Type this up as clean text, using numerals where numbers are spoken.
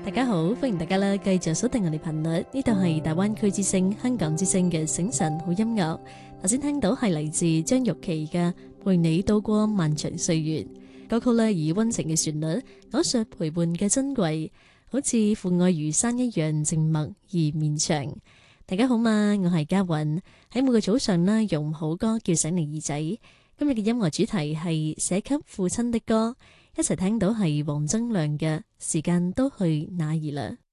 大家好，歡迎大家啦，繼續鎖定我哋頻率，呢度係大灣區之聲、香港之聲嘅醒晨好音樂。頭先聽到係嚟自張玉琪嘅《陪你度過漫長歲月》歌曲呢，以溫情嘅旋律講述陪伴嘅珍貴，好似父愛如山一樣靜默而綿長。大家好嘛，我係嘉韻，喺每個早上呢，用好歌叫醒你耳仔。今日嘅音樂主題係寫給父親的歌，一齊聽到係黃增亮嘅《時間都去哪兒啦》。